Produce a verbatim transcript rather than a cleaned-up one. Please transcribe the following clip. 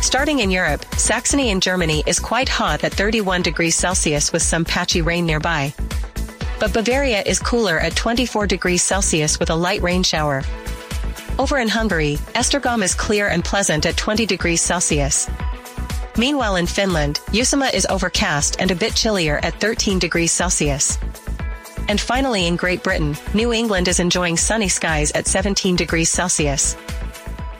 Starting in Europe, Saxony in Germany is quite hot at thirty-one degrees Celsius with some patchy rain nearby. But Bavaria is cooler at twenty-four degrees Celsius with a light rain shower. Over in Hungary, Esztergom is clear and pleasant at twenty degrees Celsius. Meanwhile in Finland, Uusimaa is overcast and a bit chillier at thirteen degrees Celsius. And finally in Great Britain, New England is enjoying sunny skies at seventeen degrees Celsius.